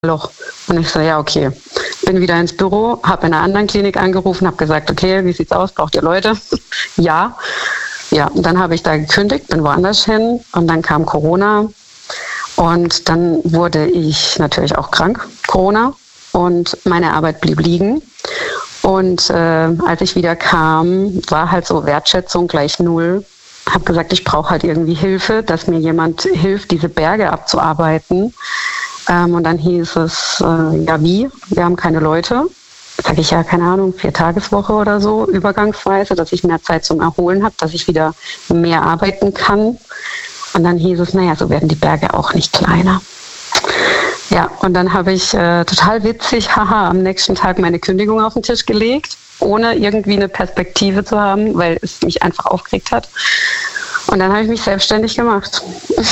Loch. Und ich so, ja, okay. Bin wieder ins Büro, habe in einer anderen Klinik angerufen, habe gesagt, okay, wie sieht's aus? Braucht ihr Leute? Ja. Ja, und dann habe ich da gekündigt, bin woanders hin und dann kam Corona und dann wurde ich natürlich auch krank, Corona, und meine Arbeit blieb liegen. Und als ich wieder kam, war halt so Wertschätzung gleich 0. Habe gesagt, ich brauche halt irgendwie Hilfe, dass mir jemand hilft, diese Berge abzuarbeiten. Und dann hieß es, ja wie? Wir haben keine Leute. Sag ich, ja, keine Ahnung, 4-Tageswoche oder so, übergangsweise, dass ich mehr Zeit zum Erholen habe, dass ich wieder mehr arbeiten kann. Und dann hieß es, naja, so werden die Berge auch nicht kleiner. Ja, und dann habe ich total witzig, am nächsten Tag meine Kündigung auf den Tisch gelegt, ohne irgendwie eine Perspektive zu haben, weil es mich einfach aufgeregt hat. Und dann habe ich mich selbstständig gemacht.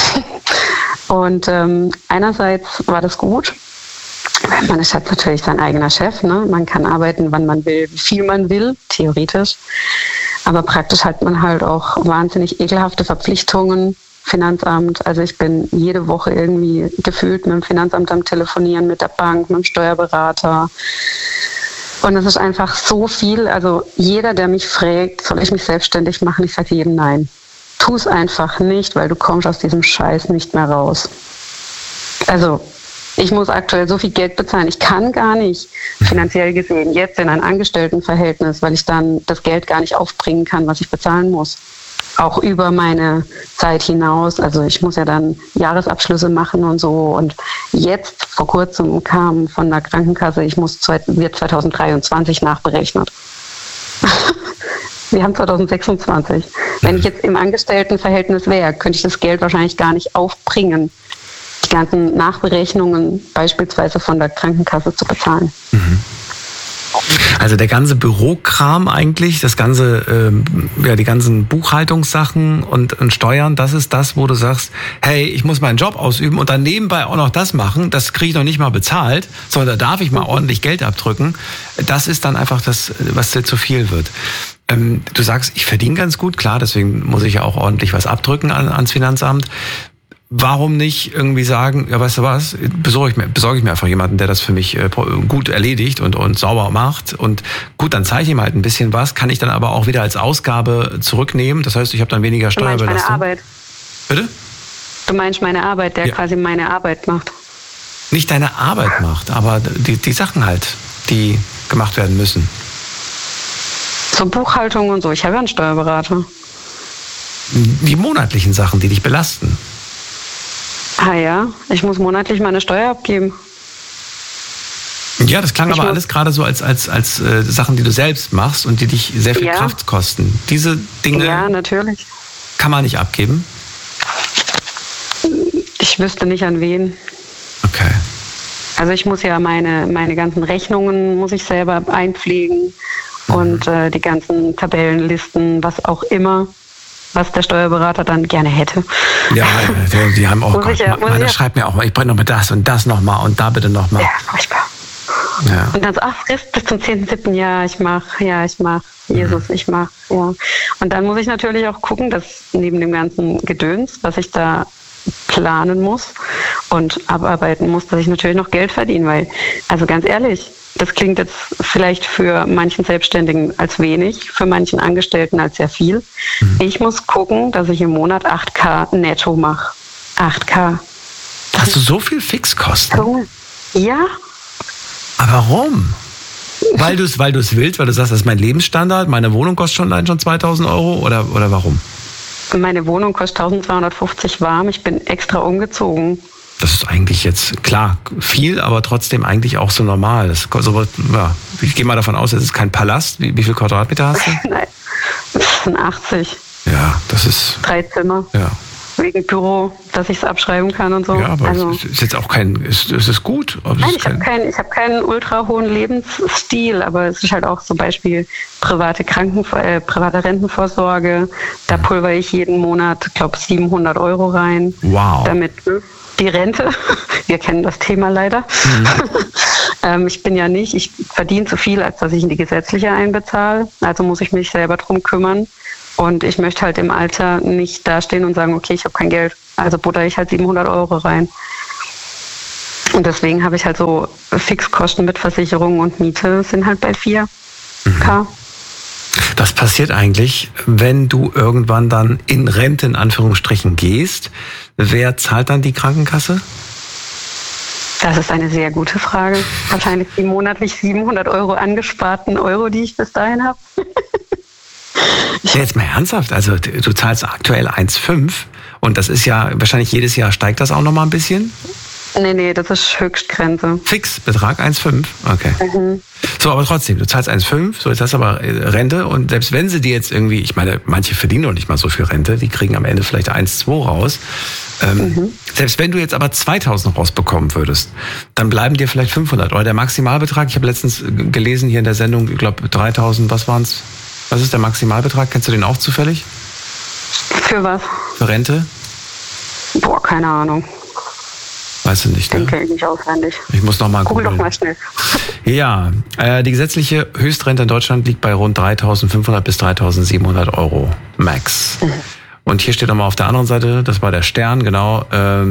Und einerseits war das gut, weil man ist halt natürlich sein eigener Chef, ne? Man kann arbeiten, wann man will, wie viel man will, theoretisch. Aber praktisch hat man halt auch wahnsinnig ekelhafte Verpflichtungen. Finanzamt, also ich bin jede Woche irgendwie gefühlt mit dem Finanzamt am Telefonieren, mit der Bank, mit dem Steuerberater. Und es ist einfach so viel, also jeder, der mich fragt, soll ich mich selbstständig machen, ich sage jedem nein. Tu es einfach nicht, weil du kommst aus diesem Scheiß nicht mehr raus. Also ich muss aktuell so viel Geld bezahlen, ich kann gar nicht finanziell gesehen jetzt in ein Angestelltenverhältnis, weil ich dann das Geld gar nicht aufbringen kann, was ich bezahlen muss. Auch über meine Zeit hinaus. Also ich muss ja dann Jahresabschlüsse machen und so. Und jetzt, vor kurzem, kam von der Krankenkasse, wird 2023 nachberechnet. Wir haben 2026. Wenn ich jetzt im Angestelltenverhältnis wäre, könnte ich das Geld wahrscheinlich gar nicht aufbringen, die ganzen Nachberechnungen beispielsweise von der Krankenkasse zu bezahlen. Mhm. Also der ganze Bürokram eigentlich, das ganze, die ganzen Buchhaltungssachen und Steuern, das ist das, wo du sagst, hey, ich muss meinen Job ausüben und dann nebenbei auch noch das machen, das kriege ich noch nicht mal bezahlt, sondern da darf ich mal ordentlich Geld abdrücken. Das ist dann einfach das, was dir zu viel wird. Du sagst, ich verdiene ganz gut, klar, deswegen muss ich ja auch ordentlich was abdrücken ans Finanzamt. Warum nicht irgendwie sagen, ja, weißt du was, besorge ich mir einfach jemanden, der das für mich gut erledigt und sauber macht. Und gut, dann zeige ich ihm halt ein bisschen was, kann ich dann aber auch wieder als Ausgabe zurücknehmen. Das heißt, ich habe dann weniger Steuerbelastung. Du meinst meine Arbeit? Bitte? Du meinst meine Arbeit, der quasi meine Arbeit macht. Nicht deine Arbeit macht, aber die Sachen halt, die gemacht werden müssen. So Buchhaltung und so. Ich habe ja einen Steuerberater. Die monatlichen Sachen, die dich belasten. Ah ja, ich muss monatlich meine Steuer abgeben. Ja, das klang aber alles gerade so als Sachen, die du selbst machst und die dich sehr viel Kraft kosten. Diese Dinge natürlich kann man nicht abgeben? Ich wüsste nicht an wen. Okay. Also ich muss ja meine ganzen Rechnungen muss ich selber einpflegen und die ganzen Tabellenlisten, was auch immer, was der Steuerberater dann gerne hätte. Ja, die haben auch, meiner schreibt mir auch mal, ich brauche noch mal das und das nochmal und da bitte nochmal. Ja, furchtbar. Ja. Und dann so, Frist bis zum 10.7. Ja, ich mach, Jesus, ich mach, ja. Und dann muss ich natürlich auch gucken, dass neben dem ganzen Gedöns, was ich da planen muss und abarbeiten muss, dass ich natürlich noch Geld verdiene, weil, also ganz ehrlich, das klingt jetzt vielleicht für manchen Selbstständigen als wenig, für manchen Angestellten als sehr viel. Ich muss gucken, dass ich im Monat 8.000 netto mache. 8.000. Hast du so viel Fixkosten? Ja. Aber warum? Weil du es willst, weil du sagst, das ist mein Lebensstandard, meine Wohnung kostet schon 2.000 Euro oder warum? Meine Wohnung kostet 1.250 warm, ich bin extra umgezogen. Das ist eigentlich jetzt, klar, viel, aber trotzdem eigentlich auch so normal. Ich gehe mal davon aus, es ist kein Palast. Wie viel Quadratmeter hast du? Nein, das sind 80. Ja, das ist... 3 Zimmer. Ja. Wegen Büro, dass ich es abschreiben kann und so. Ja, aber es ist jetzt auch es ist gut. Nein, ich habe keinen ultra hohen Lebensstil, aber es ist halt auch zum Beispiel private Rentenvorsorge. Da pulver ich jeden Monat, glaube 700 Euro rein. Wow. Damit die Rente, wir kennen das Thema leider. Ich verdiene zu viel, als dass ich in die gesetzliche einbezahle. Also muss ich mich selber drum kümmern. Und ich möchte halt im Alter nicht dastehen und sagen, okay, ich habe kein Geld, also butter ich halt 700 Euro rein. Und deswegen habe ich halt so Fixkosten mit Versicherung und Miete sind halt bei 4K. Was passiert eigentlich, wenn du irgendwann dann in Rente in Anführungsstrichen gehst? Wer zahlt dann die Krankenkasse? Das ist eine sehr gute Frage. Wahrscheinlich die monatlich 700 € angesparten Euro, die ich bis dahin habe. Jetzt mal ernsthaft, also du zahlst aktuell 1,5 und das ist ja, wahrscheinlich jedes Jahr steigt das auch nochmal ein bisschen? Nee, das ist Höchstgrenze. Fixbetrag 1,5? Okay. So, aber trotzdem, du zahlst 1,5, so jetzt hast du aber Rente und selbst wenn sie dir jetzt irgendwie, ich meine, manche verdienen noch nicht mal so viel Rente, die kriegen am Ende vielleicht 1,2 raus. Selbst wenn du jetzt aber 2.000 rausbekommen würdest, dann bleiben dir vielleicht 500 €. Der Maximalbetrag, ich habe letztens gelesen hier in der Sendung, ich glaube 3.000, was waren's? Was ist der Maximalbetrag? Kennst du den auch zufällig? Für was? Für Rente? Boah, keine Ahnung. Weißt du nicht, ne? Denke ich nicht auswendig. Ich muss noch mal gucken. Guck doch mal schnell. Ja, die gesetzliche Höchstrente in Deutschland liegt bei rund 3.500 bis 3.700 € max. Und hier steht nochmal auf der anderen Seite, das war der Stern, genau,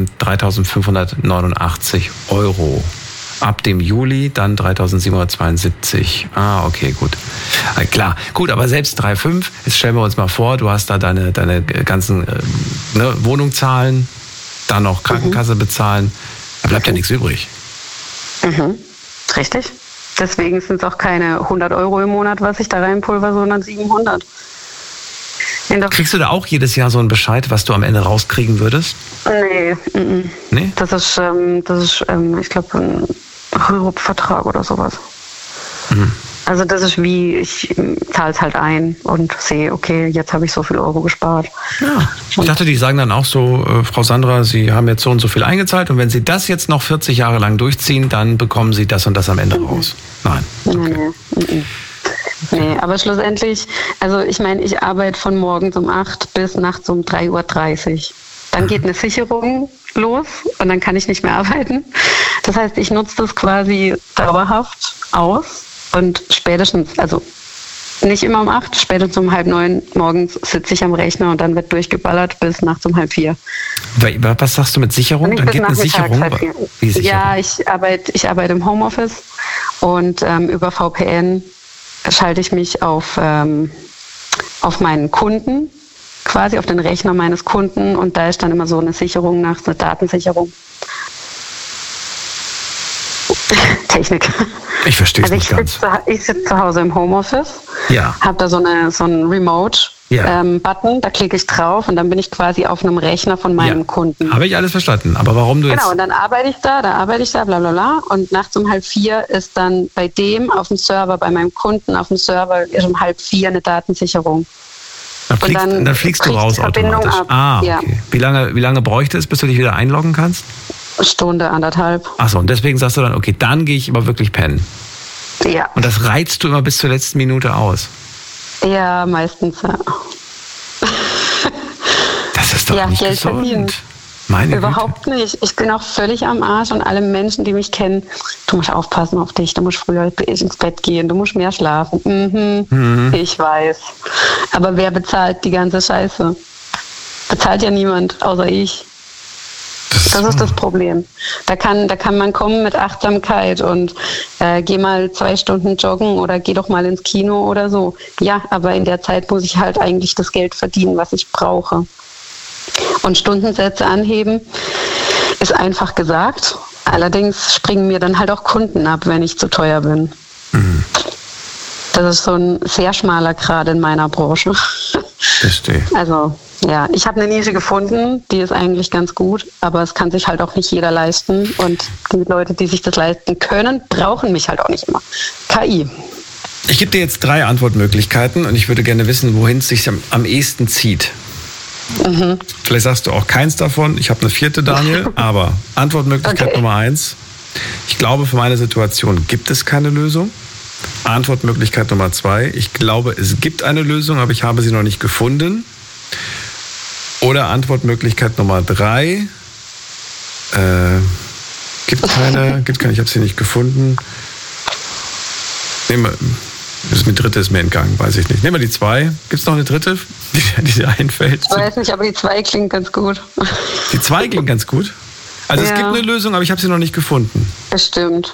3.589 €. Ab dem Juli dann 3.772. Ah, okay, gut. Klar, gut, aber selbst 3,5, jetzt stellen wir uns mal vor, du hast da deine ganzen Wohnung zahlen, dann noch Krankenkasse bezahlen, da bleibt ja nichts übrig. Richtig. Deswegen sind es auch keine 100 € im Monat, was ich da reinpulver, sondern 700. Kriegst du da auch jedes Jahr so einen Bescheid, was du am Ende rauskriegen würdest? Nee. Nee? Das ist ich glaube, ein Rürup-Vertrag oder sowas. Also das ist wie, ich zahle es halt ein und sehe, okay, jetzt habe ich so viel Euro gespart. Ja, ich dachte, die sagen dann auch so, Frau Sandra, Sie haben jetzt so und so viel eingezahlt und wenn Sie das jetzt noch 40 Jahre lang durchziehen, dann bekommen Sie das und das am Ende raus. Nein. Okay. Nee, aber schlussendlich, also ich meine, ich arbeite von morgens um 8 bis nachts um 3:30 Uhr. Dann geht eine Sicherung los und dann kann ich nicht mehr arbeiten. Das heißt, ich nutze das quasi dauerhaft aus und spätestens, also nicht immer um 8, spätestens um 8:30 morgens sitze ich am Rechner und dann wird durchgeballert bis nachts um 3:30. Was sagst du mit Sicherung? Dann geht eine Sicherung? Wie Sicherung? Ja, ich arbeite im Homeoffice und über VPN schalte ich mich auf meinen Kunden, quasi auf den Rechner meines Kunden und da ist dann immer so eine Sicherung nach, eine Datensicherung. Technik. Ich verstehe es nicht ganz. Ich sitze zu Hause im Homeoffice, habe da so einen Remote-Button, da klicke ich drauf und dann bin ich quasi auf einem Rechner von meinem Kunden. Habe ich alles verstanden, aber warum du jetzt... Genau, und dann arbeite ich da, bla bla bla und nachts um 3:30 ist dann bei dem auf dem Server, bei meinem Kunden auf dem Server ist um 3:30 eine Datensicherung. Dann fliegst du raus automatisch. Okay. Ja. Wie lange bräuchte es, bis du dich wieder einloggen kannst? Stunde, 1,5. Achso, und deswegen sagst du dann, okay, dann gehe ich aber wirklich pennen. Ja. Und das reizt du immer bis zur letzten Minute aus? Ja, meistens, ja. Das ist doch nicht Geld gesund. Verdienen. Meine Überhaupt Güte. nicht. Ich bin auch völlig am Arsch und alle Menschen, die mich kennen, du musst aufpassen auf dich, du musst früher ins Bett gehen, du musst mehr schlafen. Ich weiß. Aber wer bezahlt die ganze Scheiße? Bezahlt ja niemand, außer ich. Das ist das Problem. Da kann man kommen mit Achtsamkeit und geh mal 2 Stunden joggen oder geh doch mal ins Kino oder so. Ja, aber in der Zeit muss ich halt eigentlich das Geld verdienen, was ich brauche. Und Stundensätze anheben ist einfach gesagt. Allerdings springen mir dann halt auch Kunden ab, wenn ich zu teuer bin. Das ist so ein sehr schmaler Grad in meiner Branche. Verstehe. Also ja, ich habe eine Nische gefunden, die ist eigentlich ganz gut, aber es kann sich halt auch nicht jeder leisten und die Leute, die sich das leisten können, brauchen mich halt auch nicht immer. KI. Ich gebe dir jetzt 3 Antwortmöglichkeiten und ich würde gerne wissen, wohin es sich am ehesten zieht. Vielleicht sagst du auch keins davon, ich habe eine 4., Daniel, aber Antwortmöglichkeit Nummer 1, ich glaube, für meine Situation gibt es keine Lösung. Antwortmöglichkeit Nummer 2, ich glaube, es gibt eine Lösung, aber ich habe sie noch nicht gefunden. Oder Antwortmöglichkeit Nummer 3, gibt keine, ich habe sie nicht gefunden. Die 3. ist mir entgangen, weiß ich nicht. Nehmen wir die 2. Gibt es noch eine 3., die dir einfällt? Ich weiß nicht, aber die 2 klingt ganz gut. Die 2 klingt ganz gut? Also es gibt eine Lösung, aber ich habe sie noch nicht gefunden. Bestimmt.